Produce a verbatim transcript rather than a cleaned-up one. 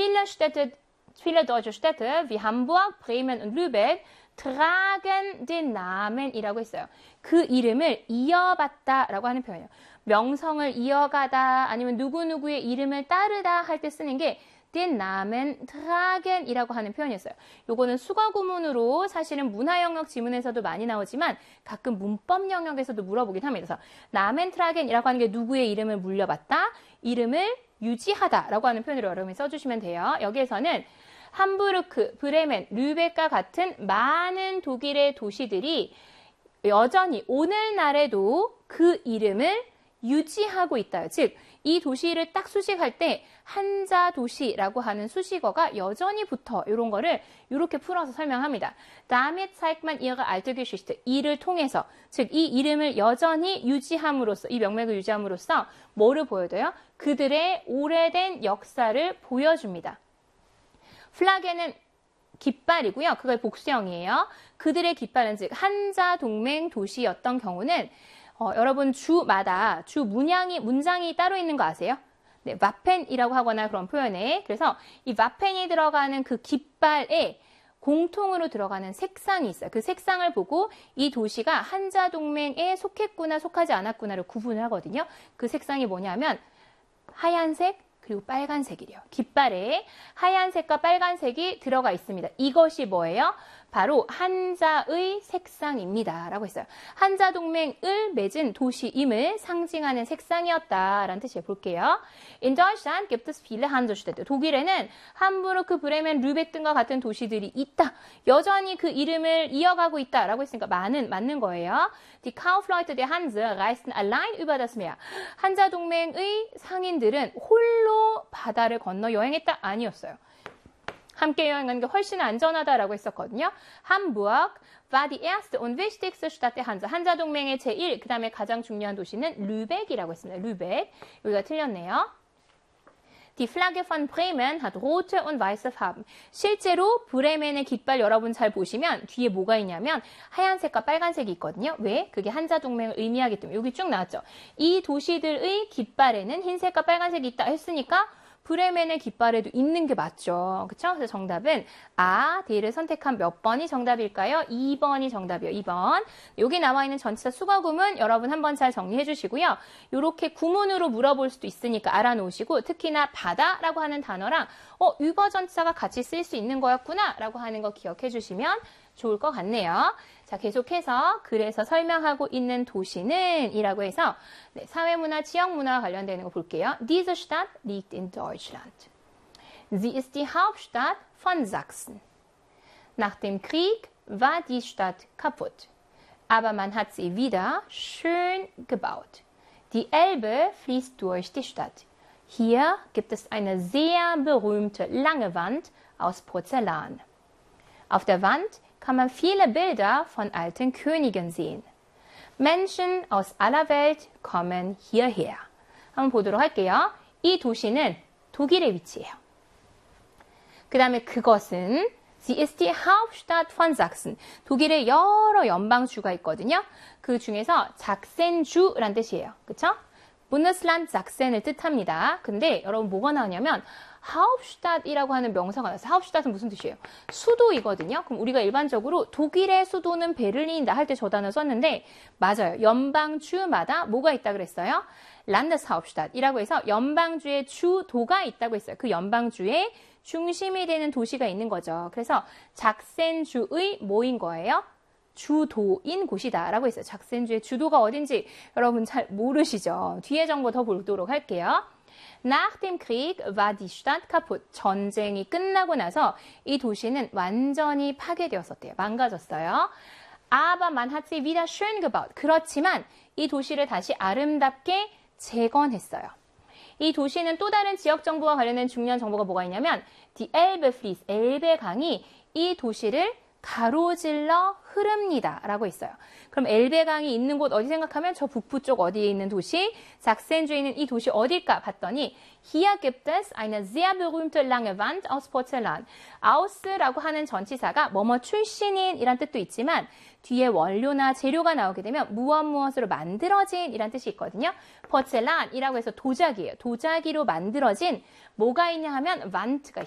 Viele Städte, viele deutsche Städte wie Hamburg, Bremen und Lübeck tragen den Namen이라고 했어요. 그 이름을 이어받다라고 하는 표현이에요. 명성을 이어가다 아니면 누구누구의 이름을 따르다 할 때 쓰는 게 den Namen tragen이라고 하는 표현이었어요. 요거는 수거 구문으로 사실은 문화 영역 지문에서도 많이 나오지만 가끔 문법 영역에서도 물어보긴 합니다. 그래서 Namen tragen이라고 하는 게 누구의 이름을 물려받다, 이름을 유지하다라고 하는 표현으로 여러분이 써주시면 돼요. 여기에서는 함부르크, 브레멘, 르벡과 같은 많은 독일의 도시들이 여전히 오늘날에도 그 이름을 유지하고 있다요. 즉, 이 도시를 딱 수식할 때 한자 도시라고 하는 수식어가 여전히 붙어. 이런 거를 이렇게 풀어서 설명합니다. Damit zeigt man ihre alte Geschichte. 이를 통해서, 즉 이 이름을 여전히 유지함으로써, 이 명맥을 유지함으로써 뭐를 보여줘요? 그들의 오래된 역사를 보여줍니다. 플라게는 깃발이고요. 그걸 복수형이에요. 그들의 깃발은 즉 한자 동맹 도시였던 경우는 어, 여러분 주마다 주 문양이 문장이 따로 있는 거 아세요? 네, 와펜이라고 하거나 그런 표현에 그래서 이 와펜이 들어가는 그 깃발에 공통으로 들어가는 색상이 있어요. 그 색상을 보고 이 도시가 한자 동맹에 속했구나 속하지 않았구나를 구분을 하거든요. 그 색상이 뭐냐면 하얀색 그리고 빨간색이래요. 깃발에 하얀색과 빨간색이 들어가 있습니다. 이것이 뭐예요? 바로 한자의 색상입니다. 라고 했어요. 한자 동맹을 맺은 도시임을 상징하는 색상이었다라는 뜻이에요. 볼게요. In Deutschland gibt es viele Hansestädte. 독일에는 함부르크, 브레멘, 르벡 등과 같은 도시들이 있다. 여전히 그 이름을 이어가고 있다라고 했으니까 많은, 맞는 거예요. Die Kaufleute der Hanse reisten allein über das Meer. 한자 동맹의 상인들은 홀로 바다를 건너 여행했다? 아니었어요. 함께 여행하는 게 훨씬 안전하다라고 했었거든요. Hamburg war die erste und wichtigste Stadt der Hanse. 한자 동맹의 제일, 그 다음에 가장 중요한 도시는 르벡이라고 했습니다. 르벡. 여기가 틀렸네요. Die Flagge von Bremen hat rote und weiße Farben. 실제로 브레멘의 깃발 여러분 잘 보시면 뒤에 뭐가 있냐면 하얀색과 빨간색이 있거든요. 왜? 그게 한자 동맹을 의미하기 때문에 여기 쭉 나왔죠. 이 도시들의 깃발에는 흰색과 빨간색이 있다 했으니까 브레멘의 깃발에도 있는 게 맞죠. 그쵸? 그래서 정답은 아, D를 선택한 몇 번이 정답일까요? 이 번이 정답이에요. 이 번. 여기 나와 있는 전치사 수거 구문 여러분 한번 잘 정리해 주시고요. 이렇게 구문으로 물어볼 수도 있으니까 알아놓으시고 특히나 바다라고 하는 단어랑 어, 유버 전치사가 같이 쓸 수 있는 거였구나 라고 하는 거 기억해 주시면 좋을 것 같네요. 자, 계속해서 그래서 설명하고 있는 도시는 이라고 해서 네, 사회문화, 지역문화와 관련되는 거 볼게요. Diese Stadt liegt in Deutschland. Sie ist die Hauptstadt von Sachsen. Nach dem Krieg war die Stadt kaputt. Aber man hat sie wieder schön gebaut. Die Elbe fließt durch die Stadt. Hier gibt es eine sehr berühmte lange Wand aus Porzellan. Auf der Wand kann man viele Bilder von alten Königen sehen. Menschen aus aller Welt kommen hierher. 한번 보도록 할게요. 이 도시는 독일에 위치해요. 그 다음에 그것은 Sie ist die Hauptstadt von Sachsen. 독일에 여러 연방주가 있거든요. 그 중에서 삭센주란 뜻이에요. 그쵸? Bundesland Sachsen을 뜻합니다. 근데 여러분 뭐가 나오냐면 하uptstadt이라고 하는 명사가 나왔어요. 하uptstadt은 무슨 뜻이에요? 수도이거든요. 그럼 우리가 일반적으로 독일의 수도는 베를린이다 할 때 저 단어 썼는데 맞아요. 연방주마다 뭐가 있다 그랬어요? Landeshauptstadt이라고 해서 연방주의 주도가 있다고 했어요. 그 연방주의 중심이 되는 도시가 있는 거죠. 그래서 작센주의 뭐인 거예요? 주도인 곳이다 라고 했어요. 작센주의 주도가 어딘지 여러분 잘 모르시죠? 뒤에 정보 더 보도록 할게요. Nach dem Krieg war die Stadt kaputt. 전쟁이 끝나고 나서 이 도시는 완전히 파괴되었었대요. 망가졌어요. Aber man hat sie wieder schön gebaut. 그렇지만 이 도시를 다시 아름답게 재건했어요. 이 도시는 또 다른 지역 정보와 관련된 중요한 정보가 뭐가 있냐면 Die Elbe fließt. 엘베 강이 이 도시를 가로질러 흐릅니다. 라고 있어요. 그럼 엘베강이 있는 곳 어디 생각하면 저 북부 쪽 어디에 있는 도시? 삭센주에 있는 이 도시 어딜까? 봤더니 Hier gibt es eine sehr berühmte lange Wand aus Porzellan. aus라고 하는 전치사가 뭐뭐 출신인 이란 뜻도 있지만 뒤에 원료나 재료가 나오게 되면 무엇 무엇으로 만들어진 이란 뜻이 있거든요. 포첼란이라고 해서 도자기예요. 도자기로 만들어진 뭐가 있냐 하면 완트가